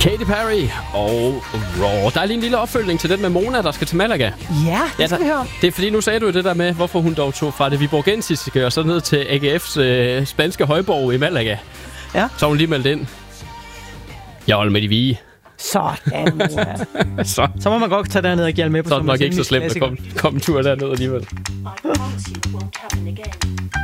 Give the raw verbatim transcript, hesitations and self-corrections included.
Katy Perry og Raw. Der er lige en lille opfølgning til den med Mona, der skal til Malaga. Ja, det skal vi høre. Det er fordi, nu sagde du det der med, hvorfor hun dog tog fra det viborgensiske og så ned til A G F's øh, spanske højborg i Malaga. Ja. Så hun lige meldt ind. Jeg holder med de vige. Sådan, ja. så. så må man godt tage derned og give med på. Så er det nok ikke så slemt at komme, komme en tur derned alligevel. I promise you it won't happen again.